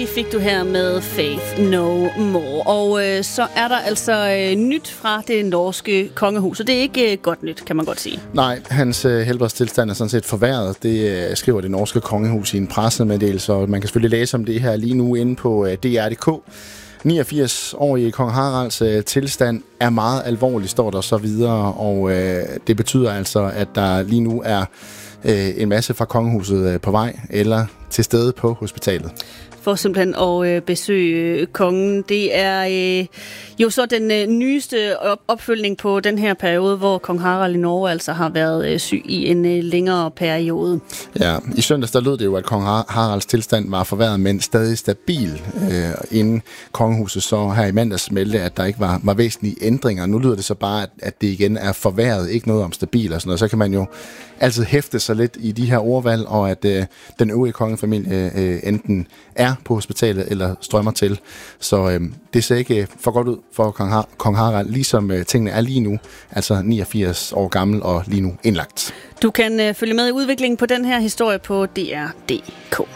Fik du her med Faith No More. Og så er der altså nyt fra det norske kongehus, og det er ikke godt nyt, kan man godt sige. Nej, hans helbredstilstand er sådan set forværret. Det skriver det norske kongehus i en pressemeddelelse, og man kan selvfølgelig læse om det her lige nu inde på DR.dk. 89-årige kong Haralds tilstand er meget alvorlig, står der så videre, og det betyder altså, at der lige nu er en masse fra kongehuset på vej eller til stede på hospitalet. For simpelthen at besøge kongen. Det er jo så den nyeste opfølgning på den her periode, hvor kong Harald i Norge altså har været syg i en længere periode. Ja, i søndags der lød det jo, at kong Haralds tilstand var forværret, men stadig stabil, inden kongehuset så her i mandags meldte, at der ikke var væsentlige ændringer. Nu lyder det så bare, at det igen er forværret, ikke noget om stabil og sådan noget. Så kan man jo altid hæfte sig lidt i de her ordvalg, og at den øvrige kongefamilie enten er på hospitalet eller strømmer til. Så det ser ikke for godt ud for kong Harald, ligesom tingene er lige nu, altså 89 år gammel og lige nu indlagt. Du kan følge med i udviklingen på den her historie på DR.dk.